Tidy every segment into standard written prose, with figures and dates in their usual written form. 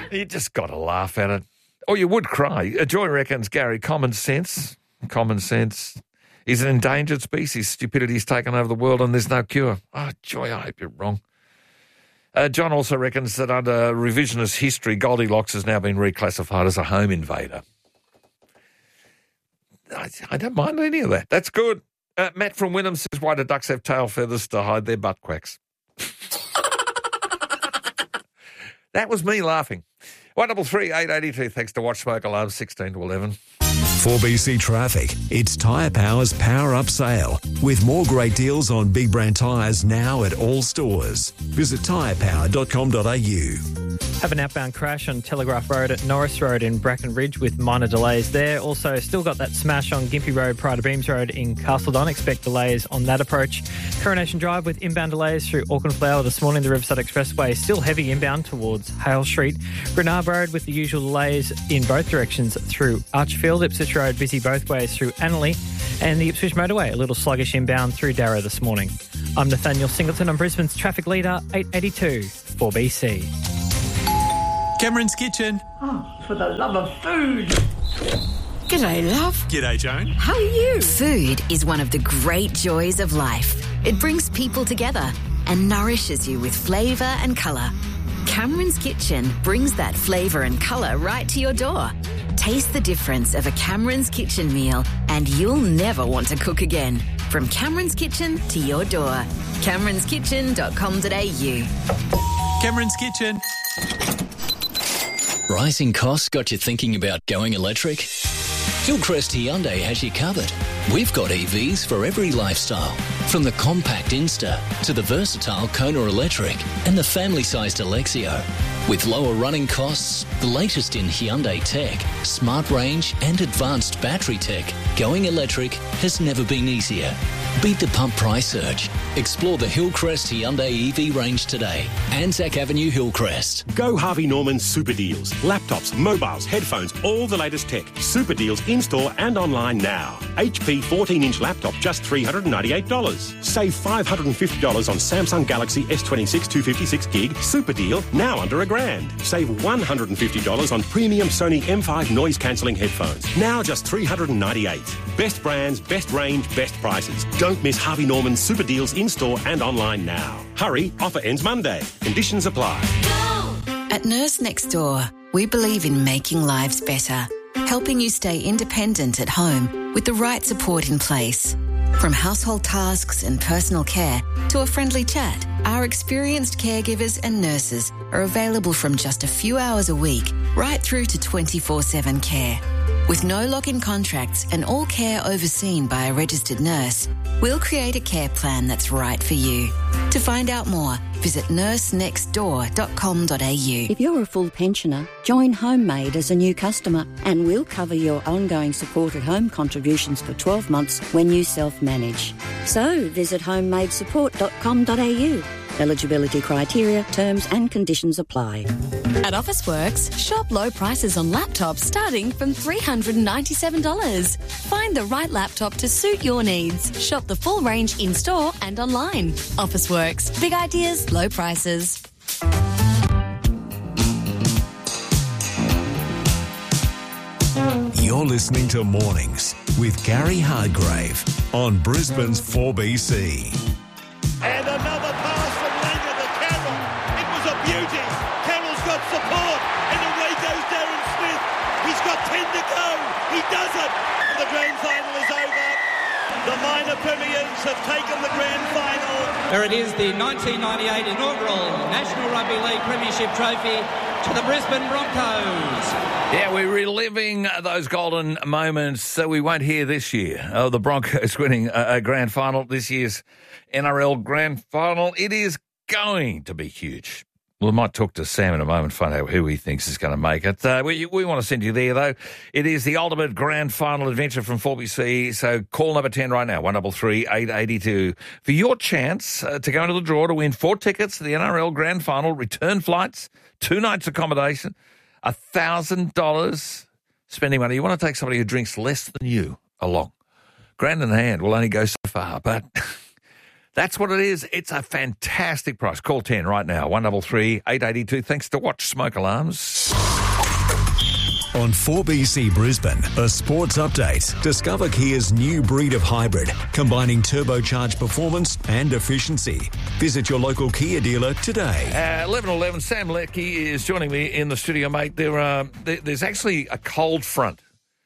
You just got to laugh at it. Or you would cry. Joy reckons, Gary, common sense is an endangered species. Stupidity's taken over the world and there's no cure. Oh, Joy, I hope you're wrong. John also reckons that under revisionist history, Goldilocks has now been reclassified as a home invader. I don't mind any of that. That's good. Matt from Wynnum says, why do ducks have tail feathers? To hide their butt quacks? That was me laughing. 133 882. Thanks to Watch Smoke Alarm 16 to 11. 4BC Traffic. It's Tyre Power's Power Up Sale with more great deals on big brand tyres now at all stores. Visit tyrepower.com.au. Have an outbound crash on Telegraph Road at Norris Road in Bracken Ridge with minor delays there. Also, still got that smash on Gympie Road, Pride of Beams Road in Castledon. Expect delays on that approach. Coronation Drive with inbound delays through Auckland-Flower this morning. The Riverside Expressway still heavy inbound towards Hale Street. Granard Road with the usual delays in both directions through Archfield. Ipswich Road busy both ways through Annerley. And the Ipswich Motorway a little sluggish inbound through Darra this morning. I'm Nathaniel Singleton. I'm Brisbane's traffic leader, 882 4BC. Cameron's Kitchen. Oh, for the love of food. G'day, love. G'day, Joan. How are you? Food is one of the great joys of life. It brings people together and nourishes you with flavour and colour. Cameron's Kitchen brings that flavour and colour right to your door. Taste the difference of a Cameron's Kitchen meal and you'll never want to cook again. From Cameron's Kitchen to your door. CameronsKitchen.com.au. Cameron's Kitchen. Rising costs got you thinking about going electric? Hillcrest Hyundai has you covered. We've got EVs for every lifestyle, from the compact Insta to the versatile Kona Electric and the family-sized Alexio. With lower running costs, the latest in Hyundai tech, smart range and advanced battery tech, going electric has never been easier. Beat the pump price surge. Explore the Hillcrest Hyundai EV range today. Anzac Avenue, Hillcrest. Go Harvey Norman Super Deals. Laptops, mobiles, headphones, all the latest tech. Super Deals in-store and online now. HP 14-inch laptop, just $398. Save $550 on Samsung Galaxy S26 256 gig. Super deal, now under $1,000. Save $150 on premium Sony M5 noise-cancelling headphones. Now just $398. Best brands, best range, best prices. Don't miss Harvey Norman's Super Deals in-store and online now. Hurry, offer ends Monday. Conditions apply. At Nurse Next Door, we believe in making lives better, helping you stay independent at home with the right support in place. From household tasks and personal care to a friendly chat, our experienced caregivers and nurses are available from just a few hours a week right through to 24/7 care. With no lock-in contracts and all care overseen by a registered nurse, we'll create a care plan that's right for you. To find out more, visit nursenextdoor.com.au. If you're a full pensioner, join Homemade as a new customer and we'll cover your ongoing support at home contributions for 12 months when you self-manage. So visit homemadesupport.com.au. Eligibility criteria, terms and conditions apply. At Officeworks, shop low prices on laptops starting from $397. Find the right laptop to suit your needs. Shop the full range in-store and online. Officeworks. Big ideas, low prices. You're listening to Mornings with Gary Hardgrave on Brisbane's 4BC. And another pass from Langer to Carroll. It was a beauty. Carroll's got support. And away goes Darren Smith. He's got 10 to go. He does it. The grand final is over. The minor premiers have taken the grand final. There it is, the 1998 inaugural National Rugby League Premiership Trophy to the Brisbane Broncos. Yeah, we're reliving those golden moments that we won't hear this year. Oh, the Broncos winning a grand final, this year's NRL grand final. It is going to be huge. We might talk to Sam in a moment, find out who he thinks is going to make it. We want to send you there, though. It is the ultimate grand final adventure from 4BC. So call number 10 right now, 133 882, for your chance to go into the draw to win 4 tickets to the NRL grand final, return flights, 2 nights accommodation, $1,000 spending money. You want to take somebody who drinks less than you along. Grand in hand will only go so far, but That's what it is. It's a fantastic price. Call 10 right now, 133 882. Thanks to Watch Smoke Alarms. On 4BC Brisbane, a sports update. Discover Kia's new breed of hybrid, combining turbocharged performance and efficiency. Visit your local Kia dealer today. 11:11, Sam Leckie is joining me in the studio, mate. There's actually a cold front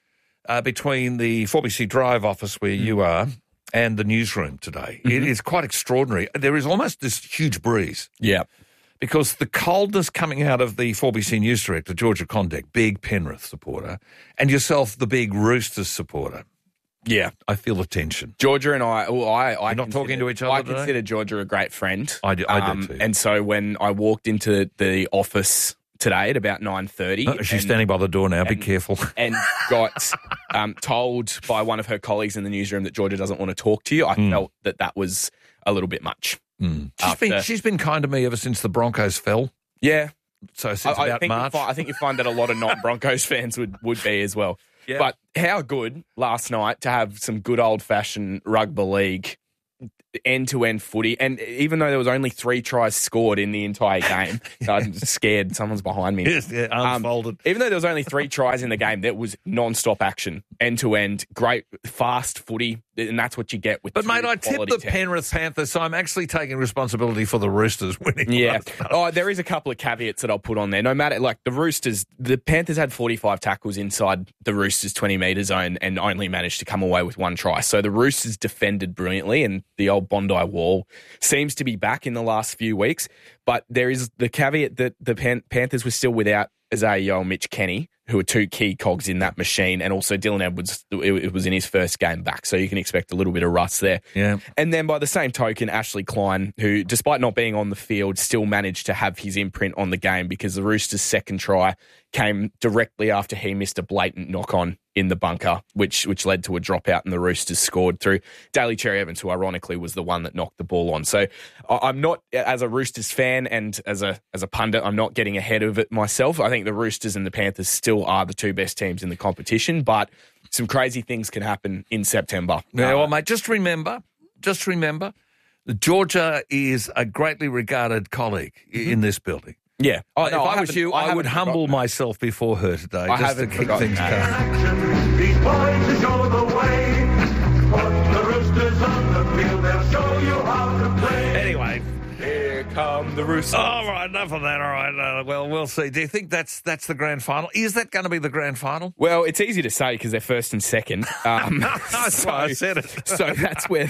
between the 4BC Drive office where you are and the newsroom today. Mm-hmm. It is quite extraordinary. There is almost this huge breeze. Yeah. Because the coldness coming out of the 4BC News Director, Georgia Condeck, big Penrith supporter, and yourself, the big Roosters supporter. Yeah. I feel the tension. Georgia and I You're not talking to each other I today? consider Georgia a great friend. I do too. And so when I walked into the office today at about 9:30. She's standing by the door now. Be careful. And got told by one of her colleagues in the newsroom that Georgia doesn't want to talk to you. I felt that was a little bit much. She's been kind to me ever since the Broncos fell. Yeah. So since about March. I think you find that a lot of non-Broncos fans would be as well. Yeah. But how good last night to have some good old-fashioned rugby league end-to-end footy. And even though there was only 3 tries scored in the entire game, I'm scared someone's behind me. Yes, yeah, arms folded. Even though there was only 3 tries in the game, there was non-stop action, end-to-end, great, fast footy, and that's what you get with. But mate, I tipped the Penrith Panthers, so I'm actually taking responsibility for the Roosters winning. Yeah. Oh, there is a couple of caveats that I'll put on there. No matter, like the Roosters, the Panthers had 45 tackles inside the Roosters' 20-metre zone and only managed to come away with 1 try. So the Roosters defended brilliantly, and the old Bondi Wall seems to be back in the last few weeks. But there is the caveat that the Panthers were still without Isaiah Yeo and Mitch Kenny, who are 2 key cogs in that machine, and also Dylan Edwards, it was in his first game back, so you can expect a little bit of rust there. Yeah. And then by the same token, Ashley Klein, who, despite not being on the field, still managed to have his imprint on the game because the Roosters' second try came directly after he missed a blatant knock-on in the bunker, which led to a dropout, and the Roosters scored through Daly Cherry Evans, who ironically was the one that knocked the ball on. So I'm not, as a Roosters fan and as a pundit, I'm not getting ahead of it myself. I think the Roosters and the Panthers still are the 2 best teams in the competition, but some crazy things can happen in September. Yeah, well, mate, just remember, that Georgia is a greatly regarded colleague in this building. Yeah. Oh, if I was you, I would humble myself before her today just to keep things going. These boys will show the way. Put the Roosters on the field, they'll show you how to play. Anyway. Here come the Roosters. All right, enough of that. All right, well, we'll see. Do you think that's the grand final? Is that going to be the grand final? Well, it's easy to say because they're first and second. So I said it. So that's where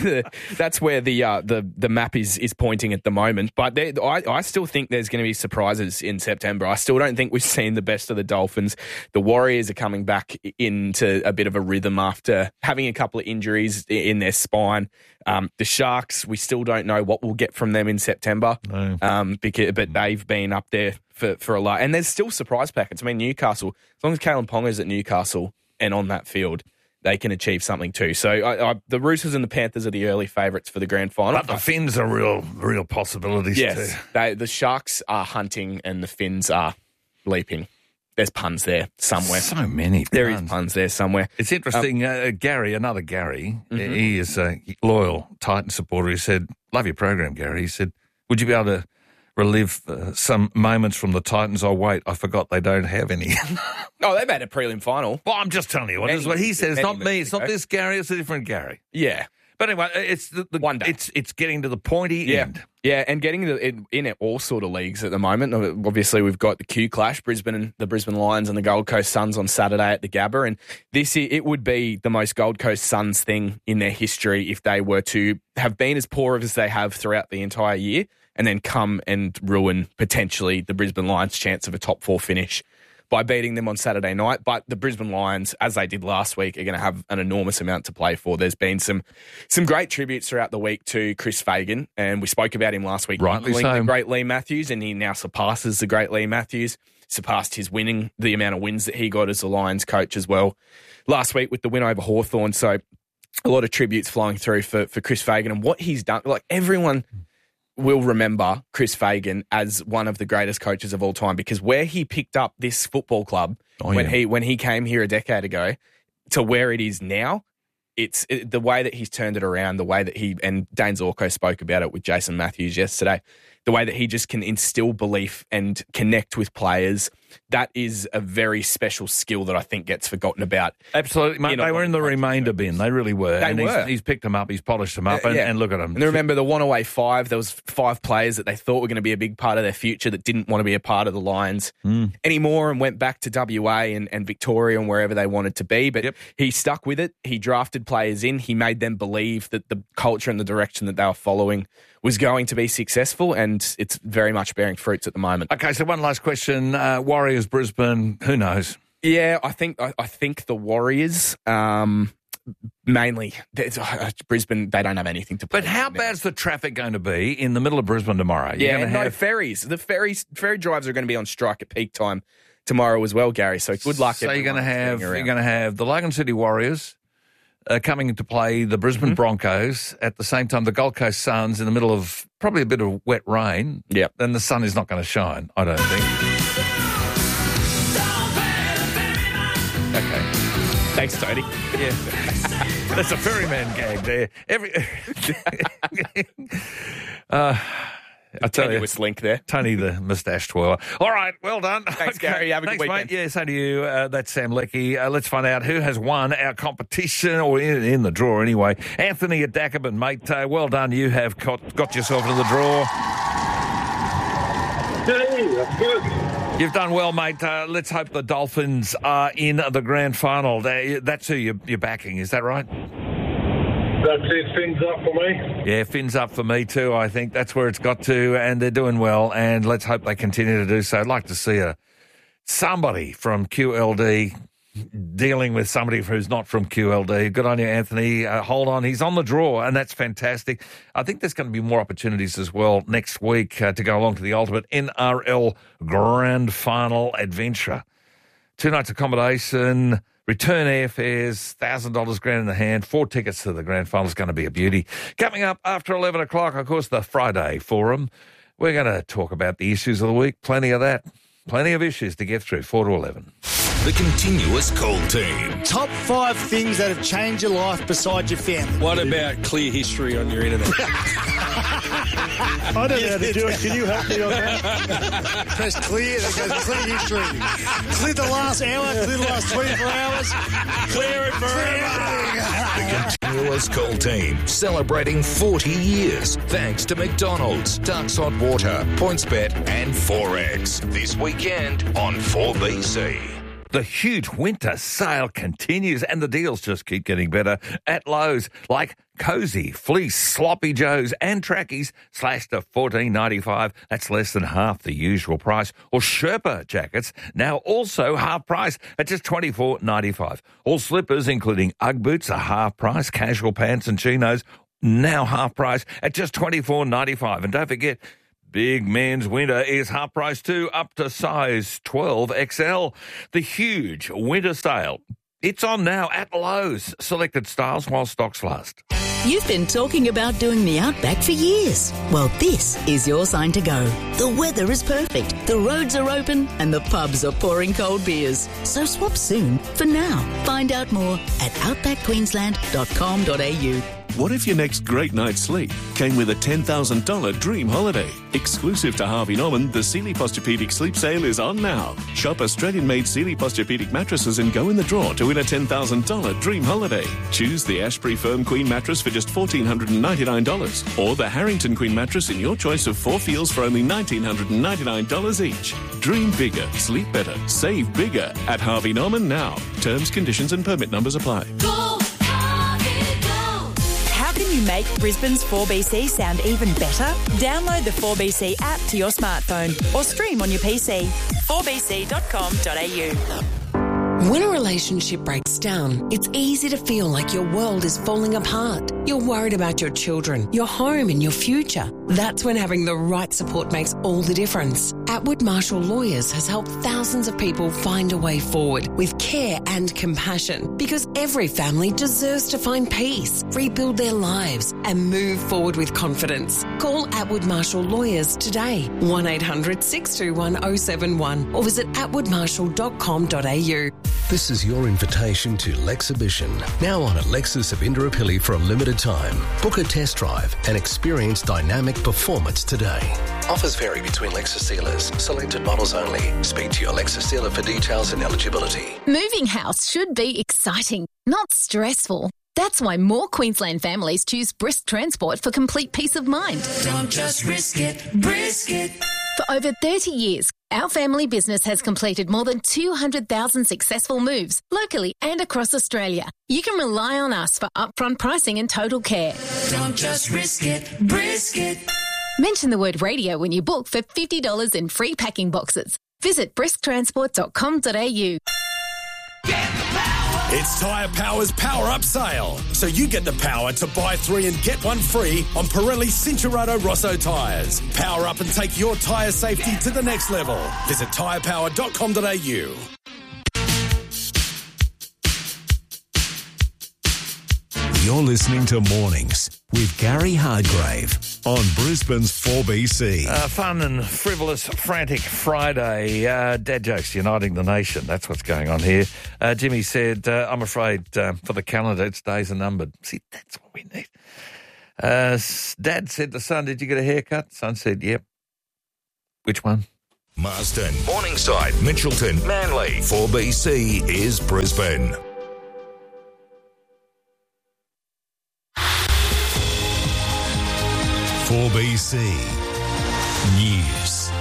the map is pointing at the moment. But I still think there's going to be surprises in September. I still don't think we've seen the best of the Dolphins. The Warriors are coming back into a bit of a rhythm after having a couple of injuries in their spine. The Sharks, we still don't know what we'll get from them in September. No. But they've been up there for a lot. And there's still surprise packets. I mean, Newcastle, as long as Kalen Ponga's at Newcastle and on that field, they can achieve something too. So the Roosters and the Panthers are the early favourites for the grand final. But the Finns are real possibilities yes, too. The Sharks are hunting and the Finns are leaping. There's puns there somewhere. So many puns. There is puns there somewhere. It's interesting. Gary, another Gary, he is a loyal Titan supporter. He said, love your program, Gary. He said, would you be able to relive some moments from the Titans? Oh, wait, I forgot they don't have any. Oh, they've had a prelim final. Well, I'm just telling you. This is what he said. It's not me. It's not this Gary. It's a different Gary. Yeah. But anyway, it's the one day. It's getting to the pointy end. Yeah, and getting in all sort of leagues at the moment. Obviously, we've got the Q Clash, the Brisbane Lions and the Gold Coast Suns on Saturday at the Gabba, and it would be the most Gold Coast Suns thing in their history if they were to have been as poor as they have throughout the entire year, and then come and ruin potentially the Brisbane Lions' chance of a top 4 finish by beating them on Saturday night. But the Brisbane Lions, as they did last week, are going to have an enormous amount to play for. There's been some great tributes throughout the week to Chris Fagan, and we spoke about him last week. Rightly so. The great Lee Matthews, and he now surpasses the great Lee Matthews, surpassed the amount of wins that he got as a Lions coach as well last week with the win over Hawthorn. So a lot of tributes flowing through for Chris Fagan and what he's done. Like, everyone will remember Chris Fagan as one of the greatest coaches of all time, because where he picked up this football club when he came here a decade ago to where it is now, the way that he's turned it around, the way that and Dane Zorko spoke about it with Jason Matthews yesterday, the way that he just can instill belief and connect with players. That is a very special skill that I think gets forgotten about. Absolutely, mate. They were in the remainder bin. They really were. They were. He's picked them up. He's polished them up. And look at them. And remember the one-away 5, there was 5 players that they thought were going to be a big part of their future that didn't want to be a part of the Lions anymore and went back to WA and Victoria and wherever they wanted to be. But he stuck with it. He drafted players in. He made them believe that the culture and the direction that they were following was going to be successful, and it's very much bearing fruits at the moment. Okay, so one last question. Warriors, Brisbane, who knows? Yeah, I think the Warriors, mainly. Brisbane, they don't have anything to play. But how bad's the traffic going to be in the middle of Brisbane tomorrow? No ferries. The ferry drives are going to be on strike at peak time tomorrow as well, Gary, so good luck. So you're going to have the Logan City Warriors coming to play the Brisbane Broncos at the same time the Gold Coast Suns in the middle of probably a bit of wet rain. Yep. Then the sun is not going to shine, I don't think. Okay. Thanks, Tony. Yeah. That's a ferryman gag there. I tell you, link there. Tony the moustache twirler. All right, well done. Thanks, Gary. Have a good weekend. Mate. Yeah, so do you. That's Sam Leckie. Let's find out who has won our competition, or in the draw anyway. Anthony at Dacabin, mate. Well done. You have got yourself into the draw. Hey, that's good. You've done well, mate. Let's hope the Dolphins are in the grand final. That's who you're backing, is that right? That's it, fins up for me. Yeah, fins up for me too, I think. That's where it's got to, and they're doing well, and let's hope they continue to do so. I'd like to see somebody from QLD dealing with somebody who's not from QLD. Good on you, Anthony. Hold on. He's on the draw, and that's fantastic. I think there's going to be more opportunities as well next week to go along to the ultimate NRL Grand Final adventure. 2 nights accommodation, return airfares, $1,000 grand in the hand, 4 tickets to the grand final is going to be a beauty. Coming up after 11 o'clock, of course, the Friday Forum. We're going to talk about the issues of the week. Plenty of that. Plenty of issues to get through, 4 to 11. The Continuous Call Team. Top 5 things that have changed your life besides your family. What about clear history on your internet? I don't know how to do it. Can you help me on that? Press clear, that goes clear history. Clear the last hour, clear the last 24 hours. Clear it forever. The Continuous Call Team, celebrating 40 years. Thanks to McDonald's, Ducks Hot Water, PointsBet and Forex. This weekend on 4BC. The huge winter sale continues and the deals just keep getting better at Lowe's, like Cozy, Fleece, Sloppy Joes and Trackies slashed to $14.95. That's less than half the usual price. Or Sherpa jackets, now also half price at just $24.95. All slippers, including Ugg boots, are half price. Casual pants and chinos, now half price at just $24.95. And don't forget, big men's winter is half price too, up to size 12XL. The huge winter sale. It's on now at Lowe's. Selected styles while stocks last. You've been talking about doing the Outback for years. Well, this is your sign to go. The weather is perfect, the roads are open, and the pubs are pouring cold beers. So swap soon for now. Find out more at outbackqueensland.com.au. What if your next great night's sleep came with a $10,000 dream holiday? Exclusive to Harvey Norman, the Sealy Posturepedic Sleep Sale is on now. Shop Australian-made Sealy Posturepedic mattresses and go in the draw to win a $10,000 dream holiday. Choose the Ashbury Firm Queen mattress for just $1,499 or the Harrington Queen mattress in your choice of 4 feels for only $1,999 each. Dream bigger, sleep better, save bigger at Harvey Norman now. Terms, conditions and permit numbers apply. You make Brisbane's 4BC sound even better? Download the 4BC app to your smartphone or stream on your PC. 4bc.com.au. When a relationship breaks down, it's easy to feel like your world is falling apart. You're worried about your children, your home and your future. That's when having the right support makes all the difference. Atwood Marshall Lawyers has helped thousands of people find a way forward with care and compassion, because every family deserves to find peace, rebuild their lives and move forward with confidence. Call Atwood Marshall Lawyers today, 1-800-621-071 or visit atwoodmarshall.com.au. This is your invitation to Lexhibition, now on at Lexus of Indooroopilly for a limited time. Book a test drive and experience dynamic performance today. Offers vary between Lexus dealers. Selected models only. Speak to your Lexus dealer for details and eligibility. Moving house should be exciting, not stressful. That's why more Queensland families choose Brisk Transport for complete peace of mind. Don't just risk it, brisk it. For over 30 years, our family business has completed more than 200,000 successful moves locally and across Australia. You can rely on us for upfront pricing and total care. Don't just risk it, brisk it. Mention the word radio when you book for $50 in free packing boxes. Visit brisktransport.com.au. It's Tyre Power's Power Up Sale. So you get the power to buy 3 and get 1 free on Pirelli Cincherato Rosso tyres. Power up and take your tyre safety to the next level. Visit tyrepower.com.au. You're listening to Mornings with Gary Hargrave on Brisbane's 4BC. Fun and frivolous, frantic Friday. Dad jokes uniting the nation. That's what's going on here. Jimmy said, I'm afraid for the calendar, its days are numbered. See, that's what we need. Dad said to son, did you get a haircut? Son said, yep. Which one? Marsden, Morningside, Mitchelton, Manly. 4BC is Brisbane. For BC News.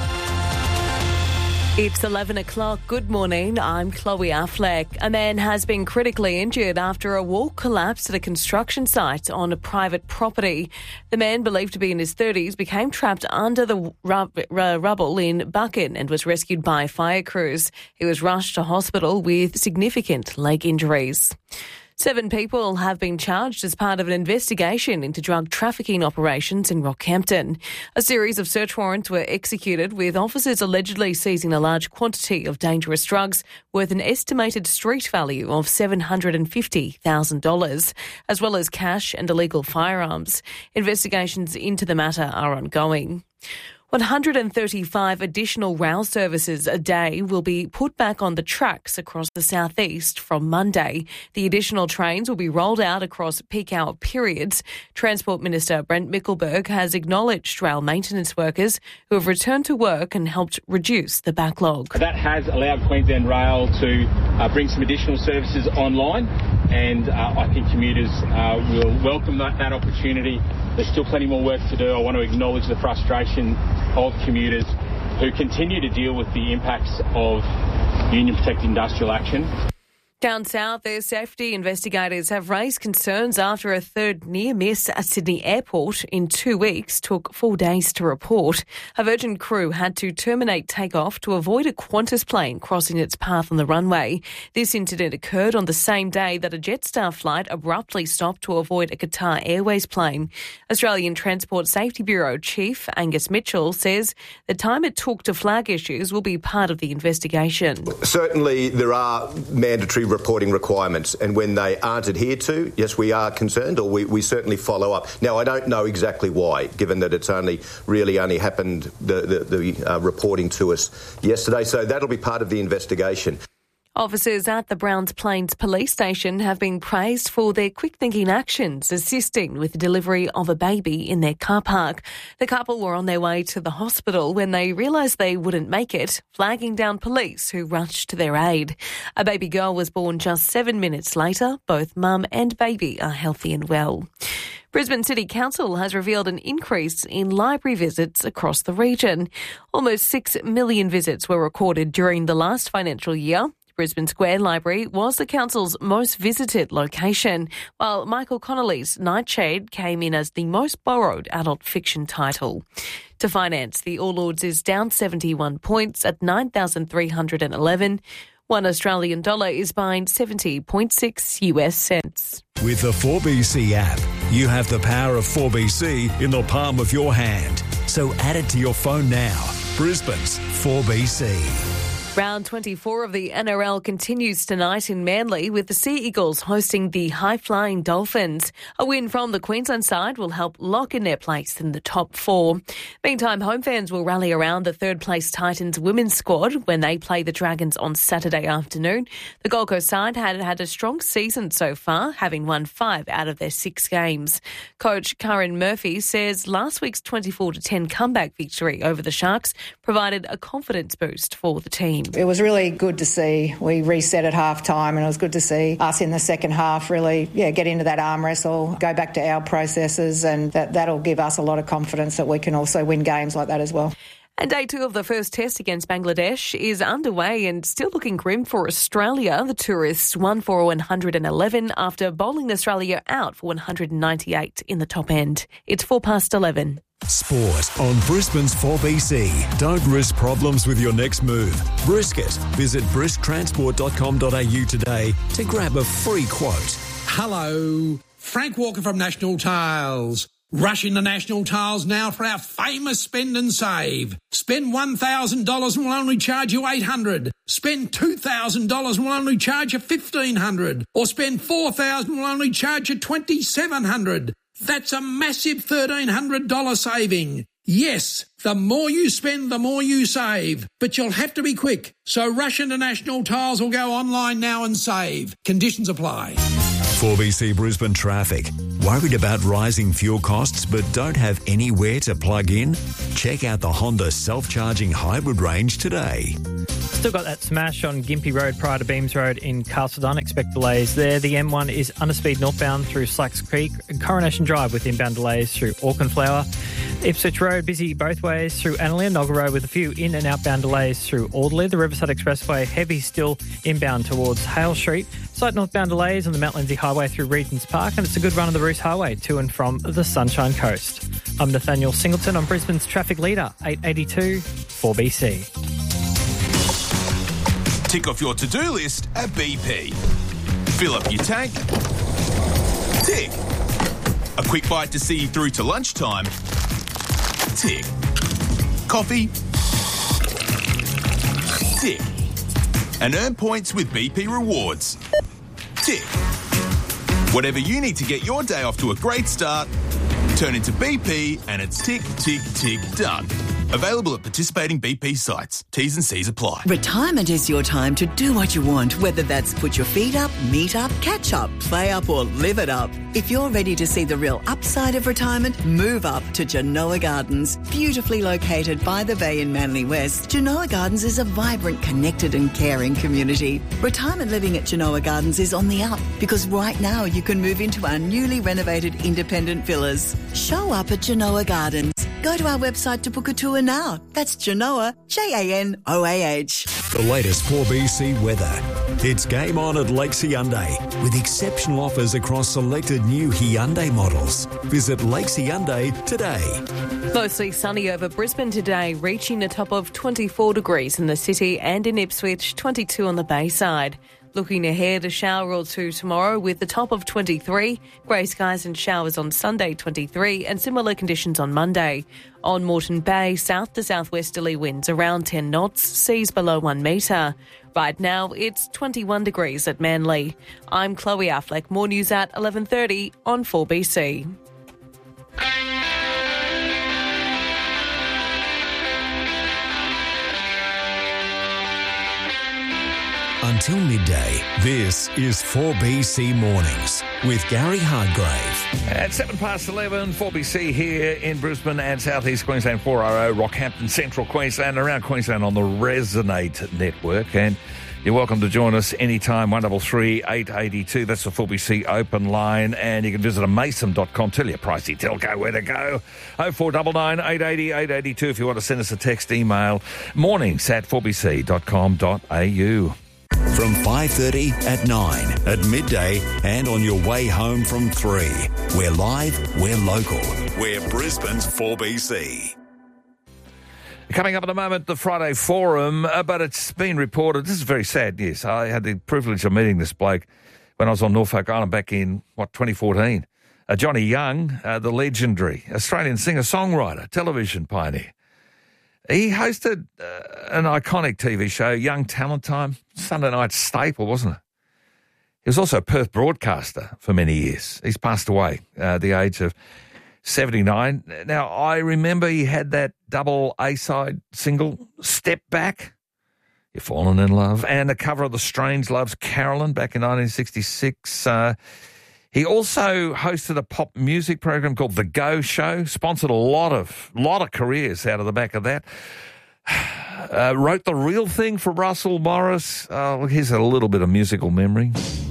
It's 11 o'clock. Good morning. I'm Chloe Affleck. A man has been critically injured after a wall collapsed at a construction site on a private property. The man, believed to be in his 30s, became trapped under the rubble in Buchan and was rescued by fire crews. He was rushed to hospital with significant leg injuries. 7 people have been charged as part of an investigation into drug trafficking operations in Rockhampton. A series of search warrants were executed, with officers allegedly seizing a large quantity of dangerous drugs worth an estimated street value of $750,000, as well as cash and illegal firearms. Investigations into the matter are ongoing. 135 additional rail services a day will be put back on the tracks across the southeast from Monday. The additional trains will be rolled out across peak hour periods. Transport Minister Brent Mickelberg has acknowledged rail maintenance workers who have returned to work and helped reduce the backlog. That has allowed Queensland Rail to bring some additional services online, and I think commuters will welcome that opportunity. There's still plenty more work to do. I want to acknowledge the frustration of commuters who continue to deal with the impacts of union-protected industrial action. Down south, their safety investigators have raised concerns after a third near miss at Sydney Airport in 2 weeks took 4 days to report. A Virgin crew had to terminate takeoff to avoid a Qantas plane crossing its path on the runway. This incident occurred on the same day that a Jetstar flight abruptly stopped to avoid a Qatar Airways plane. Australian Transport Safety Bureau Chief Angus Mitchell says the time it took to flag issues will be part of the investigation. Certainly there are mandatory reporting requirements, and when they aren't adhered to, yes, we are concerned, or we certainly follow up. Now, I don't know exactly why, given that it's only happened, the reporting to us yesterday, so that'll be part of the investigation. Officers at the Browns Plains Police Station have been praised for their quick-thinking actions, assisting with the delivery of a baby in their car park. The couple were on their way to the hospital when they realised they wouldn't make it, flagging down police who rushed to their aid. A baby girl was born just 7 minutes later. Both mum and baby are healthy and well. Brisbane City Council has revealed an increase in library visits across the region. Almost 6 million visits were recorded during the last financial year. Brisbane Square Library was the council's most visited location, while Michael Connolly's Nightshade came in as the most borrowed adult fiction title. To finance, the All Ords is down 71 points at 9,311. $1 Australian is buying 70.6 US cents. With the 4BC app, you have the power of 4BC in the palm of your hand. So add it to your phone now. Brisbane's 4BC. Round 24 of the NRL continues tonight in Manly with the Sea Eagles hosting the high-flying Dolphins. A win from the Queensland side will help lock in their place in the top four. Meantime, home fans will rally around the third-place Titans women's squad when they play the Dragons on Saturday afternoon. The Gold Coast side had a strong season so far, having won 5 out of their 6 games. Coach Karen Murphy says last week's 24-10 comeback victory over the Sharks provided a confidence boost for the team. It was really good to see. We reset at half-time, and it was good to see us in the second half really get into that arm wrestle, go back to our processes, and that'll give us a lot of confidence that we can also win games like that as well. And day 2 of the first test against Bangladesh is underway and still looking grim for Australia. The tourists won for 111 after bowling Australia out for 198 in the top end. It's 11:04. Sport on Brisbane's 4BC. Don't risk problems with your next move. Brisket. Visit brisktransport.com.au today to grab a free quote. Hello, Frank Walker from National Tiles. Rush into National Tiles now for our famous spend and save. Spend $1,000 and we'll only charge you $800. Spend $2,000 and we'll only charge you $1,500. Or spend $4,000 and we'll only charge you $2,700. That's a massive $1,300 saving. Yes, the more you spend, the more you save. But you'll have to be quick. So rush into National Tiles or go online now and save. Conditions apply. 4BC Brisbane traffic. Worried about rising fuel costs but don't have anywhere to plug in? Check out the Honda self-charging hybrid range today. Still got that smash on Gympie Road prior to Beams Road in Carseldon. Expect delays there. The M1 is underspeed northbound through Slacks Creek. Coronation Drive with inbound delays through Aucklandflower. Ipswich Road busy both ways through Annalee. Nogger Road with a few in and outbound delays through Alderley. The Riverside Expressway heavy still inbound towards Hale Street. Slight northbound delays on the Mount Lindsay Highway through Regents Park, and it's a good run of the Roos Highway to and from the Sunshine Coast. I'm Nathaniel Singleton on Brisbane's traffic leader, 882 4BC. Tick off your to-do list at BP. Fill up your tank. Tick. A quick bite to see you through to lunchtime. Tick. Coffee. Tick. And earn points with BP Rewards. Tick. Whatever you need to get your day off to a great start, turn into BP and it's tick, tick, tick, done. Available at participating BP sites. T's and C's apply. Retirement is your time to do what you want, whether that's put your feet up, meet up, catch up, play up or live it up. If you're ready to see the real upside of retirement, move up to Genoa Gardens. Beautifully located by the bay in Manly West, Genoa Gardens is a vibrant, connected and caring community. Retirement living at Genoa Gardens is on the up because right now you can move into our newly renovated independent villas. Show up at Genoa Gardens. Go to our website to book a tour now. That's Genoa, Janoah. The latest 4BC weather. It's game on at Lakes Hyundai with exceptional offers across selected new Hyundai models. Visit Lakes Hyundai today. Mostly sunny over Brisbane today, reaching a top of 24 degrees in the city and in Ipswich, 22 on the Bayside. Looking ahead, a shower or two tomorrow with the top of 23, grey skies and showers on Sunday 23 and similar conditions on Monday. On Moreton Bay, south to southwesterly winds around 10 knots, seas below 1 metre. Right now, it's 21 degrees at Manly. I'm Chloe Affleck. More news at 11:30 on 4BC. Until midday, this is 4BC Mornings with Gary Hardgrave. At 11:07, 4BC here in Brisbane and southeast Queensland, 4RO, Rockhampton, central Queensland, around Queensland on the Resonate network. And you're welcome to join us anytime, 133 882. That's the 4BC open line. And you can visit amason.com. Tell your pricey telco where to go. 0499 880 882 if you want to send us a text, email, mornings@4bc.com.au. From 5:30 at 9, at midday and on your way home from 3. We're live, we're local, we're Brisbane's 4BC. Coming up in a moment, the Friday Forum, but it's been reported, this is very sad news. I had the privilege of meeting this bloke when I was on Norfolk Island back in, 2014. Johnny Young, the legendary Australian singer-songwriter, television pioneer. He hosted an iconic TV show, Young Talent Time, Sunday night staple, wasn't it? He was also a Perth broadcaster for many years. He's passed away at the age of 79. Now, I remember he had that double A-side single, Step Back, You've Fallen in Love, and a cover of the Strangeloves' Carolyn back in 1966. He also hosted a pop music program called The Go Show, sponsored a lot of careers out of the back of that. Wrote The Real Thing for Russell Morris. Here's a little bit of musical memory.